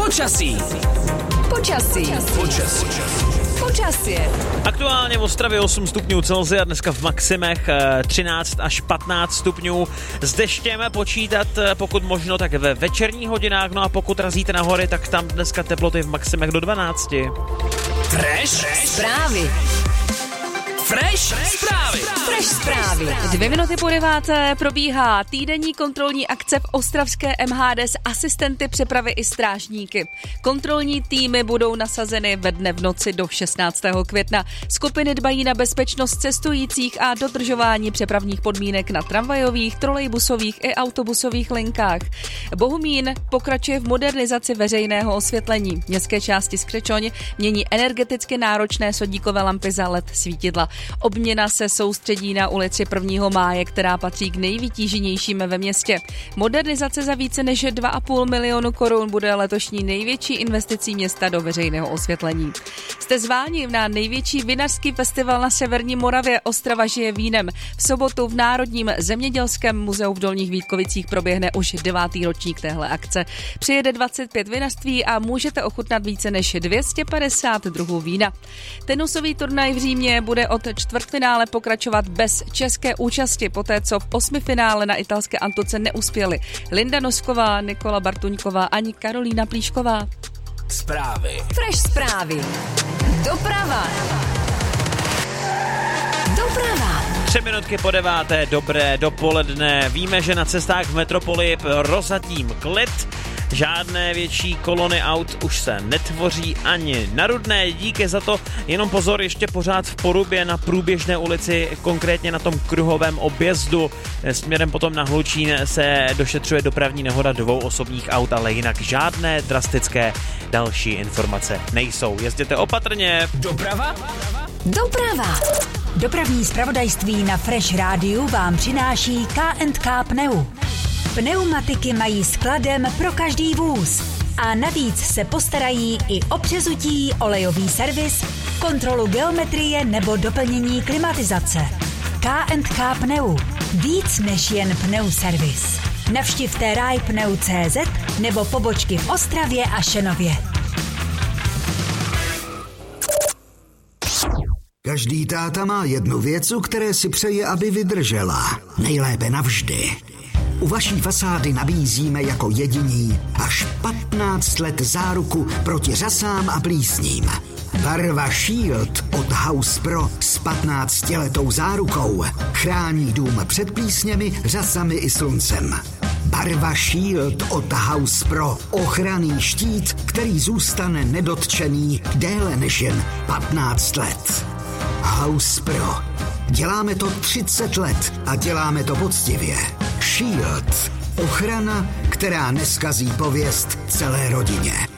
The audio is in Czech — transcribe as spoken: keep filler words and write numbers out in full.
Počasí. Počasí. Počasí. Počasí. Aktuálně v Ostravě osm stupňů Celsia, dneska v maximech třináct až patnáct stupňů. S deštěm počítat pokud možno tak ve večerních hodinách, no a pokud razíte na hory, tak tam dneska teploty v maximech do dvanácti. Fresh Zprávy. Fresh zprávy. Fresh zprávy. Dvě minuty po deváté probíhá týdenní kontrolní akce v ostravské M H D s asistenty přepravy i strážníky. Kontrolní týmy budou nasazeny ve dne v noci do šestnáctého května. Skupiny dbají na bezpečnost cestujících a dodržování přepravních podmínek na tramvajových, trolejbusových i autobusových linkách. Bohumín pokračuje v modernizaci veřejného osvětlení. Městské části Skřečoň mění energeticky náročné sodíkové lampy za el é dé svítidla. Obměna se soustředí na ulici prvního máje, která patří k nejvytíženějším ve městě. Modernizace za více než dva a půl milionu korun bude letošní největší investicí města do veřejného osvětlení. Jste zváni na největší vinařský festival na severní Moravě Ostrava žije vínem. V sobotu v Národním zemědělském muzeu v Dolních Vítkovicích proběhne už devátý ročník téhle akce. Přijede dvacet pět vinařství a můžete ochutnat více než dvě stě padesát druhů vína. Tenisový turnaj v Římě bude od čtvrtfinále pokračovat bez české účasti, poté co v osmifinále na italské Antuce neuspěli Linda Nosková, Nikola Bartuňková ani Karolína Plíšková. Zprávy. Fresh zprávy. Doprava. Doprava. Tři minutky po deváté, dobré dopoledne. Víme, že na cestách v metropoli prozatím klid. Žádné větší kolony aut už se netvoří ani na Rudné, díky za to. Jenom pozor, ještě pořád v Porubě na Průběžné ulici, konkrétně na tom kruhovém objezdu. Směrem potom na Hlučín se došetřuje dopravní nehoda dvou osobních aut, ale jinak žádné drastické další informace nejsou. Jezděte opatrně. Doprava? Doprava. Dopravní zpravodajství na Fresh Rádiu vám přináší K and K Pneu. Pneumatiky mají skladem pro každý vůz. A navíc se postarají i o přezutí, olejový servis, kontrolu geometrie nebo doplnění klimatizace. K and K Pneu. Víc než jen pneuservis. Navštivte rajpneu tečka cé zet nebo pobočky v Ostravě a Šenově. Každý táta má jednu věc, u které si přeje, aby vydržela. Nejlépe navždy. U vaší fasády nabízíme jako jediní až patnáct let záruku proti řasám a plísním. Barva Shield od House Pro s patnáctiletou zárukou chrání dům před plísněmi, řasami i sluncem. Barva Shield od House Pro. Ochranný štít, který zůstane nedotčený déle než jen patnáct let. House Pro. Děláme to třicet let a děláme to poctivě. Shield. Ochrana, která neskazí pověst celé rodině.